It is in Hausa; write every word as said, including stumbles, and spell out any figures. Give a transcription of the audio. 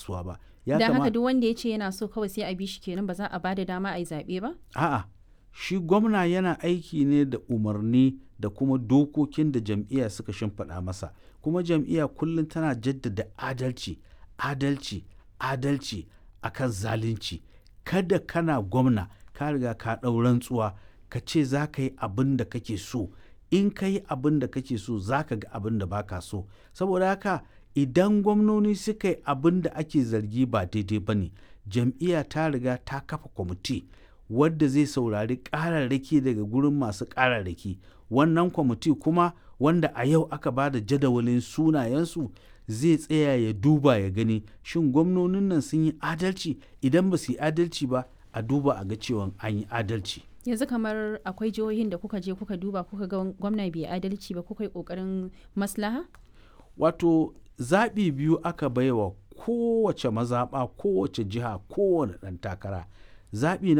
kasuwa ba. Ya Da kama- haka duk wanda ya ce yana so kawai sai a bi shi kenan ba za a ba da dama a yi zaɓe ba? A'a, shi gwamna yana aiki ne da umarni da kuma dokokin da jam'iyya suka shimfiɗa masa. Kuma jam'iyya kullum tana jaddada adalci, adalci, adalci akan zalunci. Kada kana gwamna ka riga ka ɗau rantsuwa ka ce za ka yi abin da kake so. In ka yi abin da kake so za ka ga abin da baka so. Saboda haka idan gwamnoni suka yi abin da ake zargi ba daidai ba ne, jam'iyya ta riga ta kafa kwamiti wadda zai saurari ƙararraki daga gurin masu ƙararraki. Wannan kwamiti kuma wanda a yau aka ba da jadawalin sunayensu zai tsaya ya duba ya gani shin gwamnonin nan sun yi adalci. Idan ba su yi adalci ba a duba a ga cewa an yi adalci. Yanzu kamar akwai jihohin da kuka je kuka duba kuka ga gwamna bai adalci ba kuka yi ƙoƙarin maslaha? Wato zaɓi biyu aka baiwa kowace mazaɓa, kowace jiha, kowane ɗan takara. Zaɓi